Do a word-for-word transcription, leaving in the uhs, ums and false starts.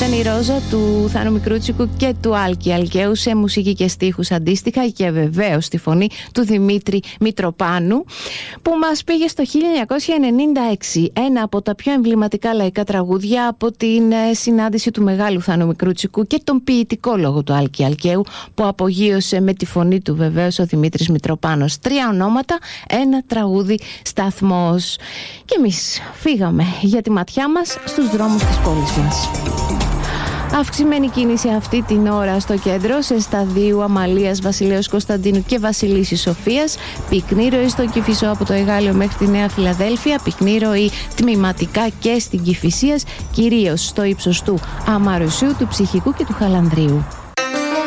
ήταν η Ρόζα του Θάνου Μικρούτσικου και του Άλκη Αλκαίου σε μουσική και στίχους αντίστοιχα, και βεβαίως στη φωνή του Δημήτρη Μητροπάνου, που μας πήγε στο χίλια εννιακόσια ενενήντα έξι, ένα από τα πιο εμβληματικά λαϊκά τραγούδια από την συνάντηση του μεγάλου Θάνου Μικρούτσικου και τον ποιητικό λόγο του Άλκη Αλκαίου, που απογείωσε με τη φωνή του βεβαίως ο Δημήτρης Μητροπάνος. Τρία ονόματα, ένα τραγούδι, σταθμός. Και εμείς φύγαμε για τη ματιά μας στους δρόμους της πόλης μας. Αυξημένη κίνηση αυτή την ώρα στο κέντρο, σε σταδίου Αμαλίας, Βασιλέως Κωνσταντίνου και Βασιλίσσης Σοφίας. Πυκνή ροή στο Κηφισό από το Εγάλεο μέχρι τη Νέα Φιλαδέλφια. Πυκνή ροή τμηματικά και στην Κηφισίας, κυρίως στο ύψος του Αμαρουσίου, του Ψυχικού και του Χαλανδρίου.